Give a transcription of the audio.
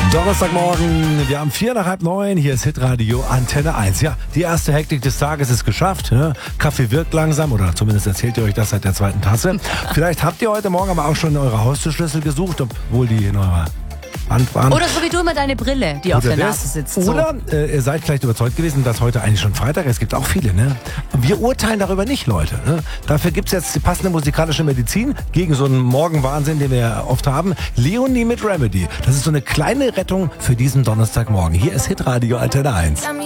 Donnerstagmorgen, wir haben 8:45, hier ist Hitradio Antenne 1. Ja, die erste Hektik des Tages ist geschafft. Ne? Kaffee wirkt langsam, oder zumindest erzählt ihr euch das seit der zweiten Tasse. Vielleicht habt ihr heute Morgen aber auch schon eure Haustürschlüssel gesucht, obwohl die in eurer Hand waren. Oder so wie du immer deine Brille, die auf der Nase sitzt. So. Oder ihr seid vielleicht überzeugt gewesen, dass heute eigentlich schon Freitag ist. Es gibt auch viele, ne? Wir urteilen darüber nicht, Leute. Ne? Dafür gibt es jetzt die passende musikalische Medizin gegen so einen Morgenwahnsinn, den wir ja oft haben. Leonie mit Remedy. Das ist so eine kleine Rettung für diesen Donnerstagmorgen. Hier ist Hitradio Antenne 1.